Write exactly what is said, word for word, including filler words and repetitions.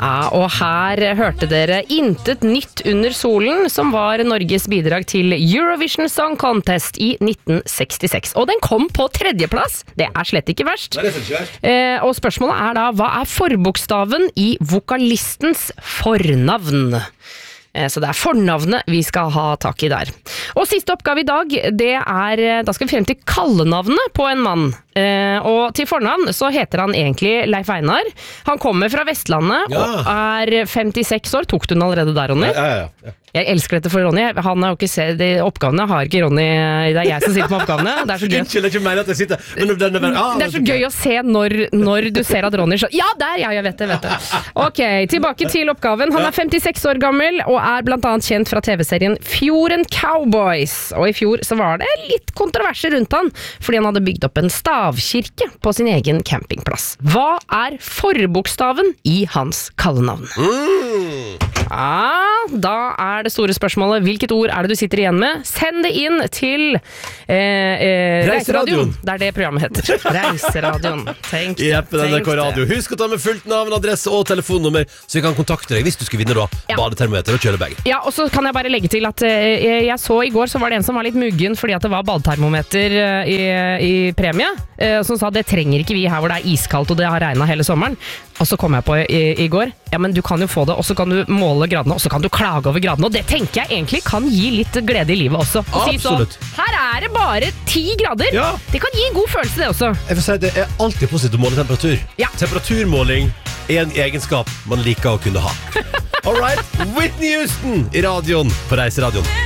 Ja, og her hørte dere Intet nytt under solen, som var Norges bidrag til Eurovision Song Contest i nitten sekstiseks. Og den kom på tredjeplass. Det er slett ikke verst. Nei, det er ikke verst. Eh, og spørsmålet er da, hva er forbokstaven i vokalistens fornavn? Så det er fornavnet vi skal ha tak i der. Og siste oppgave i dag, det er, da skal vi frem til kallenavnet på en mann. Og til fornavn så heter han egentlig Leif Einar. Han kommer fra Vestlandet ja. og er femtiseks år. Tok du den allerede der, Ronny? Ja, ja, ja. Jeg elsker dette for Ronny. Han har jo ikke sett de oppgavene. Har ikke Ronny, det er jeg som sitter med oppgavene. Det er så gøy. Unnskyld, det er ikke mer at jeg sitter. Men den er bare, ah, det er så gøy å se når, når du ser at Ronny så, ja, der, ja, jeg vet det, vet det. Ok, tilbake til oppgaven. Han er femtiseks år gammel og er blant annet kjent fra tv-serien Fjorden Cowboys. Og i fjor så var det litt kontroverser rundt han, fordi han hadde bygd opp en stavkirke på sin egen campingplass. Hva er forbokstaven i hans kallenavn? Mm. Ja, da er det store spørsmålet, hvilket ord er det du sitter igjen med? Send det inn til eh, eh, Reiseradioen. Det er det programmet heter. Reiseradioen. Tenk, I appen N R K Radio. Husk å ta med fullt navn, adresse og telefonnummer, så vi kan kontakte deg hvis du skal vinne da ja. badetermometer og kjølebag. Ja, og så kan jeg bare legge til at eh, jeg så i går så var det en som var litt muggen fordi at det var badetermometer eh, i, i premie, eh, som sa det trenger ikke vi her hvor det er iskaldt og det har regnet hele sommeren. Og så kom jeg på i, i går, ja, men du kan jo få det, og så kan du måle gradene, og så kan du klage over gradene, og det tenker jeg egentlig kan gi litt glede i livet også. Absolutt. Si sånn, her er det bare ti grader. Ja. Det kan gi en god følelse det også. Jeg vil si det er alltid positivt å måle temperatur. Ja. Temperaturmåling er en egenskap man liker å kunne ha. All right, Whitney Houston i radioen på Reiseradioen.